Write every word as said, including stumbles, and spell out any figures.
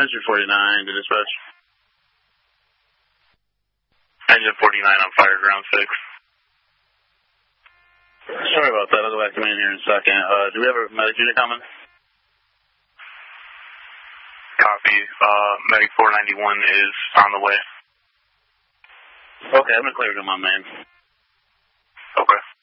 Engine forty-nine to dispatch. Engine forty-nine on fire, ground six. Sorry about that. I'll go back to main here in a second. Uh, do we have a medic unit coming? Copy. Uh, medic four ninety-one is on the way. Okay, I'm going to clear them on main. Okay.